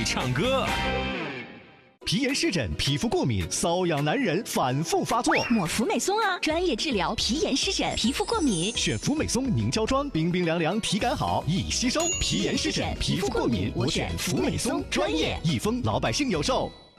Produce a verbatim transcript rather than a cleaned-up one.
唱歌。 皮炎湿疹、皮肤过敏、瘙痒难忍，反复发作， 抹福美松啊，专业治疗皮炎湿疹、皮肤过敏。 选福美松凝胶装，冰冰凉凉，体感好，易吸收。皮炎湿疹、皮肤过敏，我选福美松，专业，益丰老百姓有售。